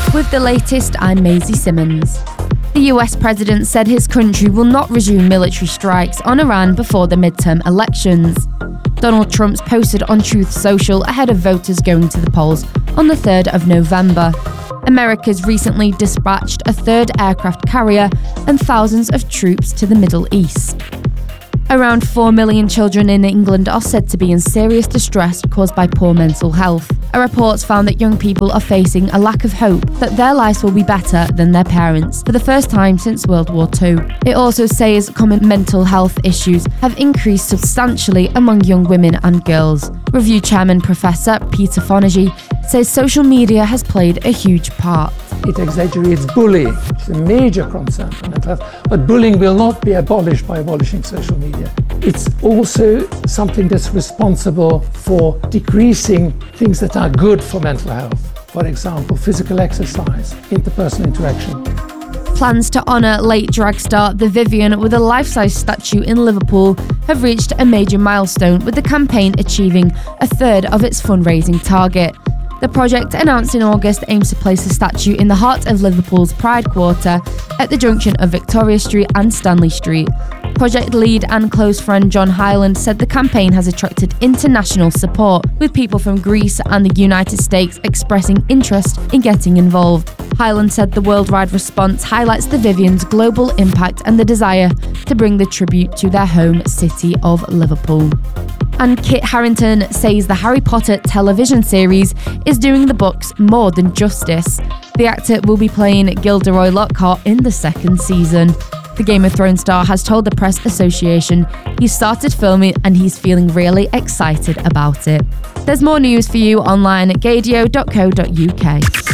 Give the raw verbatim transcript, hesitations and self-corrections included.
With the latest, I'm Maisie Simmons. The U S president said his country will not resume military strikes on Iran before the midterm elections. Donald Trump's posted on Truth Social ahead of voters going to the polls on the third of November. America's recently dispatched a third aircraft carrier and thousands of troops to the Middle East. Around four million children in England are said to be in serious distress caused by poor mental health. A report found that young people are facing a lack of hope that their lives will be better than their parents for the first time since World War Two. It also says common mental health issues have increased substantially among young women and girls. Review Chairman Professor Peter Fonagy says social media has played a huge part. It exaggerates bullying, which is a major concern for mental health. But bullying will not be abolished by abolishing social media. It's also something that's responsible for decreasing things that are good for mental health. For example, physical exercise, interpersonal interaction. Plans to honour late drag star The Vivienne with a life-size statue in Liverpool have reached a major milestone, with the campaign achieving a third of its fundraising target. The project, announced in August, aims to place a statue in the heart of Liverpool's Pride Quarter at the junction of Victoria Street and Stanley Street. Project lead and close friend John Hyland said the campaign has attracted international support, with people from Greece and the United States expressing interest in getting involved. Hyland said the worldwide response highlights the Vivienne's global impact and the desire to bring the tribute to their home city of Liverpool. And Kit Harington says the Harry Potter television series is doing the books more than justice. The actor will be playing Gilderoy Lockhart in the second season. The Game of Thrones star has told the Press Association he's started filming and he's feeling really excited about it. There's more news for you online at gadio dot co dot uk.